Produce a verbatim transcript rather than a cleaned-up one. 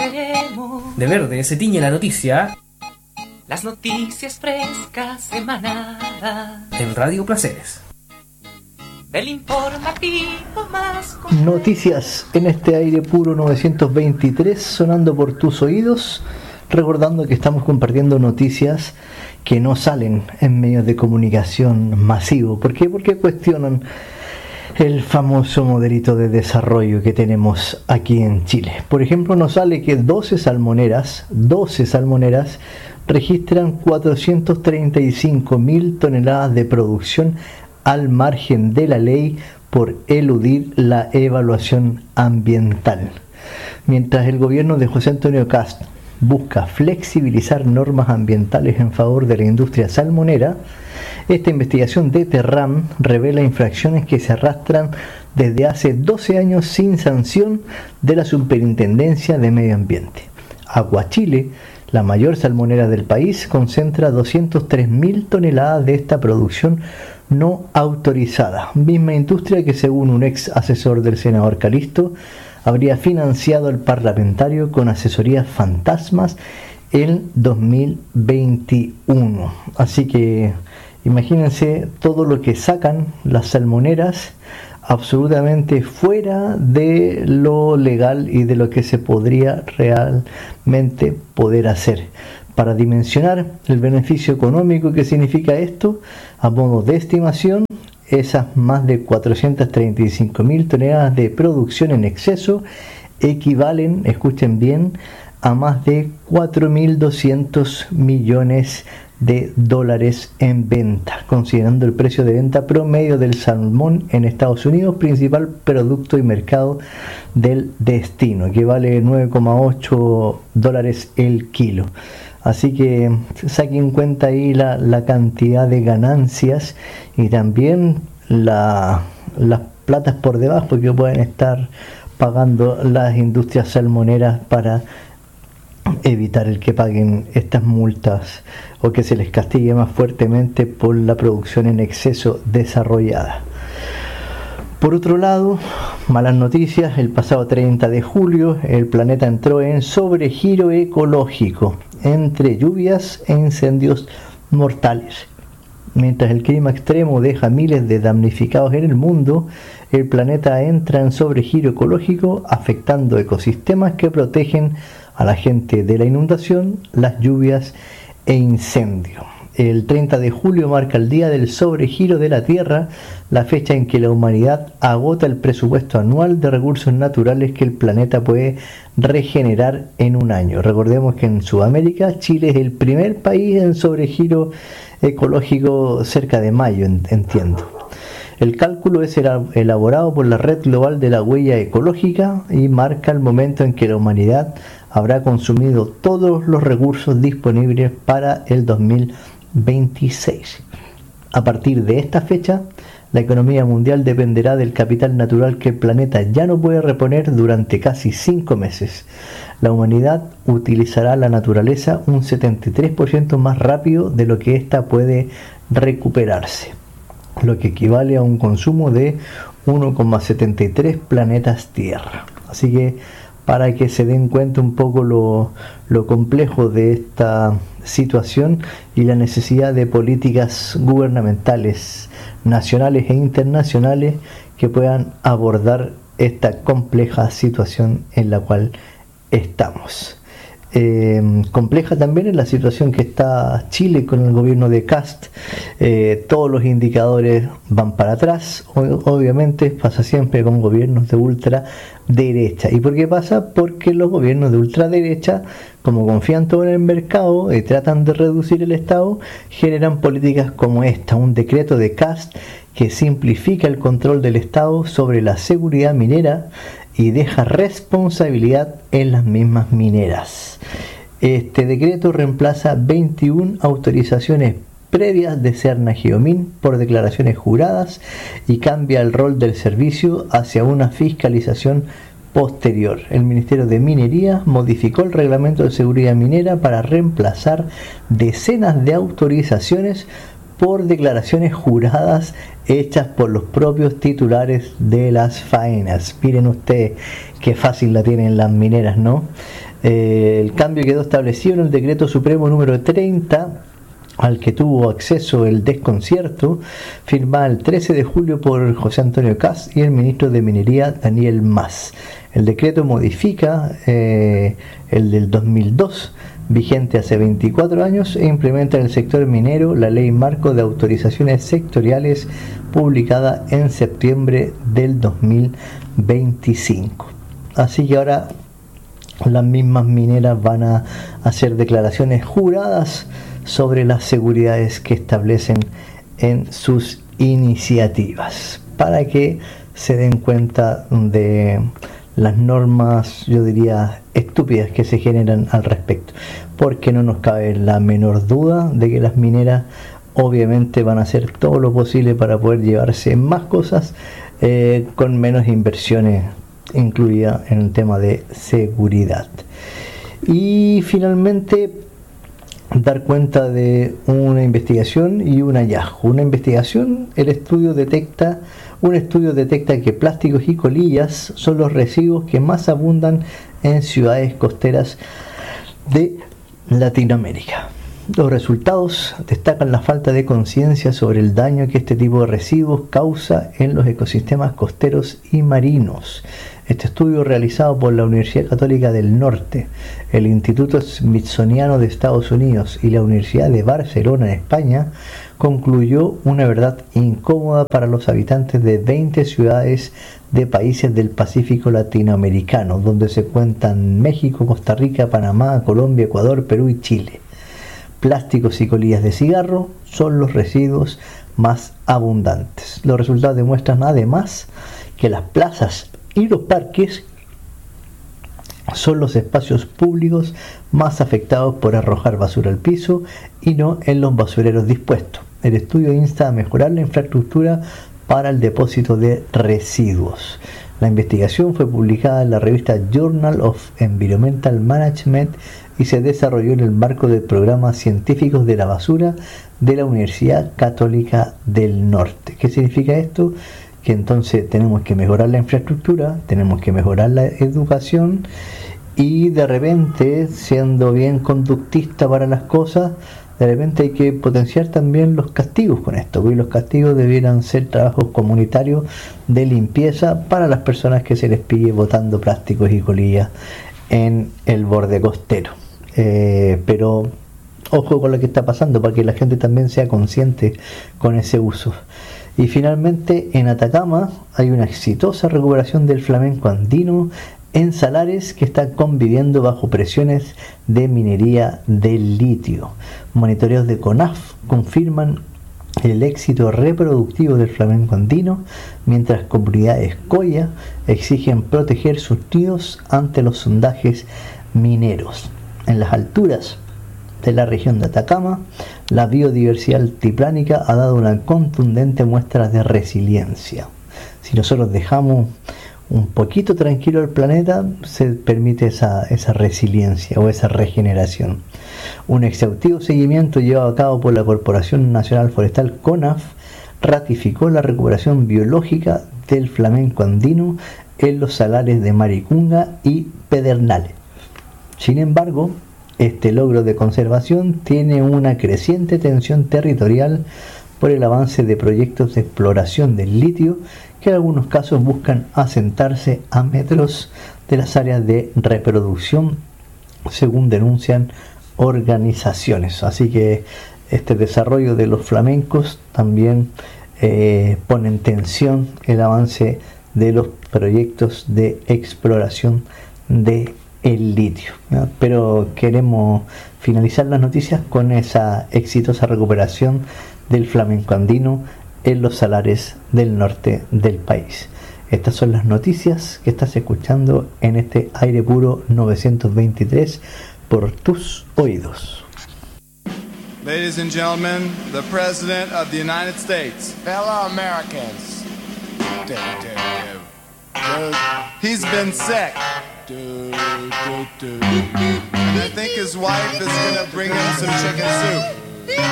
seremos. De verde se tiñe la noticia. Las noticias frescas emanadas En Radio Placeres. del informativo más Noticias en este aire puro novecientos veintitrés, sonando por tus oídos, recordando que estamos compartiendo noticias que no salen en medios de comunicación masivo. ¿Por qué? Porque cuestionan el famoso modelito de desarrollo que tenemos aquí en Chile. Por ejemplo, nos sale que doce salmoneras, doce salmoneras registran cuatrocientas treinta y cinco mil toneladas de producción al margen de la ley por eludir la evaluación ambiental. Mientras el gobierno de José Antonio Kast busca flexibilizar normas ambientales en favor de la industria salmonera, esta investigación de Terram revela infracciones que se arrastran desde hace doce años sin sanción de la Superintendencia de Medio Ambiente. Aguachile, la mayor salmonera del país, concentra doscientas tres mil toneladas de esta producción no autorizada, misma industria que, según un ex asesor del senador Calisto, habría financiado al parlamentario con asesorías fantasmas en dos mil veintiuno. Así que imagínense todo lo que sacan las salmoneras absolutamente fuera de lo legal y de lo que se podría realmente poder hacer. Para dimensionar el beneficio económico que significa esto, a modo de estimación, esas más de cuatrocientas treinta y cinco mil toneladas de producción en exceso equivalen, escuchen bien, a más de cuatro mil doscientos millones de dólares en venta, considerando el precio de venta promedio del salmón en Estados Unidos, principal producto y mercado del destino, que vale nueve coma ocho dólares el kilo. Así que saquen en cuenta ahí la, la cantidad de ganancias y también la, las platas por debajo que pueden estar pagando las industrias salmoneras para evitar el que paguen estas multas o que se les castigue más fuertemente por la producción en exceso desarrollada. Por otro lado, malas noticias: el pasado treinta de julio el planeta entró en sobregiro ecológico entre lluvias e incendios mortales. Mientras el clima extremo deja miles de damnificados en el mundo, el planeta entra en sobregiro ecológico, afectando ecosistemas que protegen a la gente de la inundación, las lluvias e incendios. El treinta de julio marca el día del sobregiro de la Tierra, la fecha en que la humanidad agota el presupuesto anual de recursos naturales que el planeta puede regenerar en un año. Recordemos que en Sudamérica, Chile es el primer país en sobregiro ecológico cerca de mayo, entiendo. El cálculo es elaborado por la Red Global de la Huella Ecológica y marca el momento en que la humanidad habrá consumido todos los recursos disponibles para el dos mil veintiséis. A partir de esta fecha, la economía mundial dependerá del capital natural que el planeta ya no puede reponer durante casi cinco meses. La humanidad utilizará la naturaleza un setenta y tres por ciento más rápido de lo que ésta puede recuperarse, lo que equivale a un consumo de uno coma setenta y tres planetas Tierra. Así que, para que se den cuenta un poco lo, lo complejo de esta situación y la necesidad de políticas gubernamentales nacionales e internacionales que puedan abordar esta compleja situación en la cual estamos. Eh, compleja también es la situación que está Chile con el gobierno de Kast. Eh, todos los indicadores van para atrás. O- obviamente pasa siempre con gobiernos de ultraderecha. ¿Y por qué pasa? Porque los gobiernos de ultraderecha, como confían todo en el mercado y tratan de reducir el Estado, generan políticas como esta, un decreto de Kast que simplifica el control del Estado sobre la seguridad minera y deja responsabilidad en las mismas mineras. Este decreto reemplaza veintiuna autorizaciones previas de Serna Geomin por declaraciones juradas y cambia el rol del servicio hacia una fiscalización posterior. El Ministerio de Minería modificó el reglamento de seguridad minera para reemplazar decenas de autorizaciones por declaraciones juradas hechas por los propios titulares de las faenas. Miren ustedes qué fácil la tienen las mineras, ¿no? Eh, el cambio quedó establecido en el decreto supremo número treinta, al que tuvo acceso el desconcierto, firmado el trece de julio por José Antonio Kast y el ministro de Minería Daniel Mas. El decreto modifica eh, el del dos mil dos, vigente hace veinticuatro años, e implementa en el sector minero la Ley Marco de Autorizaciones Sectoriales, publicada en septiembre del dos mil veinticinco. Así que ahora las mismas mineras van a hacer declaraciones juradas sobre las seguridades que establecen en sus iniciativas, para que se den cuenta de las normas, yo diría, estúpidas que se generan al respecto, porque no nos cabe la menor duda de que las mineras obviamente van a hacer todo lo posible para poder llevarse más cosas eh, con menos inversiones incluidas en el tema de seguridad. Y finalmente, dar cuenta de una investigación y un hallazgo. Una investigación, el estudio detecta, un estudio detecta que plásticos y colillas son los residuos que más abundan en ciudades costeras de Latinoamérica. Los resultados destacan la falta de conciencia sobre el daño que este tipo de residuos causa en los ecosistemas costeros y marinos. Este estudio, realizado por la Universidad Católica del Norte, el Instituto Smithsoniano de Estados Unidos y la Universidad de Barcelona en España, concluyó una verdad incómoda para los habitantes de veinte ciudades de países del Pacífico latinoamericano, donde se cuentan México, Costa Rica, Panamá, Colombia, Ecuador, Perú y Chile. Plásticos y colillas de cigarro son los residuos más abundantes. Los resultados demuestran además que las plazas y los parques son los espacios públicos más afectados por arrojar basura al piso y no en los basureros dispuestos. El estudio insta a mejorar la infraestructura para el depósito de residuos. La investigación fue publicada en la revista Journal of Environmental Management y se desarrolló en el marco del programa Científicos de la Basura de la Universidad Católica del Norte. ¿Qué significa esto? Que entonces tenemos que mejorar la infraestructura, tenemos que mejorar la educación y de repente, siendo bien conductista para las cosas, de repente hay que potenciar también los castigos con esto, porque los castigos debieran ser trabajos comunitarios de limpieza para las personas que se les pille botando plásticos y colillas en el borde costero. Eh, pero ojo con lo que está pasando para que la gente también sea consciente con ese uso. Y finalmente, en Atacama hay una exitosa recuperación del flamenco andino en salares que están conviviendo bajo presiones de minería del litio. Monitoreos de CONAF confirman el éxito reproductivo del flamenco andino, mientras comunidades coya exigen proteger sus nidos ante los sondajes mineros. En las alturas de la región de Atacama, la biodiversidad altiplánica ha dado una contundente muestra de resiliencia. Si nosotros dejamos un poquito tranquilo el planeta, se permite esa, esa resiliencia o esa regeneración. Un exhaustivo seguimiento llevado a cabo por la Corporación Nacional Forestal CONAF ratificó la recuperación biológica del flamenco andino en los salares de Maricunga y Pedernales. Sin embargo, este logro de conservación tiene una creciente tensión territorial por el avance de proyectos de exploración del litio que en algunos casos buscan asentarse a metros de las áreas de reproducción, según denuncian organizaciones. Así que este desarrollo de los flamencos también eh, pone en tensión el avance de los proyectos de exploración de el litio, ¿no? Pero queremos finalizar las noticias con esa exitosa recuperación del flamenco andino en los salares del norte del país. Estas son las noticias que estás escuchando en este Aire Puro novecientos veintitrés por tus oídos. Ladies and gentlemen, the President of the United States. Fellow Americans. Do, do, do. Do. He's been sick. Do, do, do. And I think his wife is going to bring him some chicken soup.